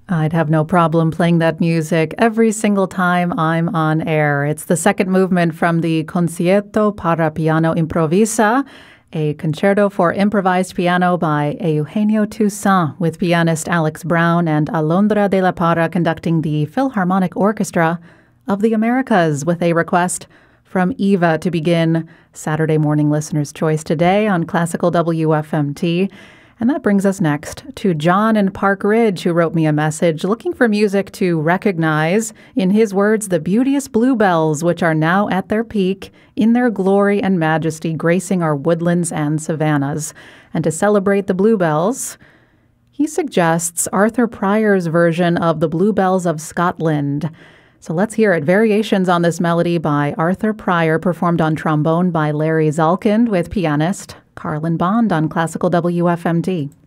I'd have no problem playing that music every single time I'm on air. It's the second movement from the Concierto para Piano Improvisa, a concerto for improvised piano by Eugenio Toussaint, with pianist Alex Brown and Alondra de la Parra conducting the Philharmonic Orchestra of the Americas, with a request from Eva to begin Saturday Morning Listener's Choice today on Classical WFMT. And that brings us next to John in Park Ridge, who wrote me a message looking for music to recognize, in his words, the beauteous bluebells, which are now at their peak, in their glory and majesty, gracing our woodlands and savannas. And to celebrate the bluebells, he suggests Arthur Pryor's version of the Bluebells of Scotland. So let's hear it. Variations on this melody by Arthur Pryor, performed on trombone by Larry Zalkind with pianist Carlin Bond on Classical WFMT.